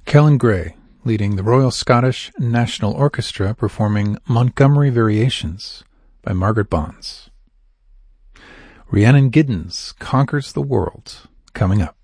Kellen Gray, leading the Royal Scottish National Orchestra, performing Montgomery Variations by Margaret Bonds. Rhiannon Giddens Conquers the World, coming up.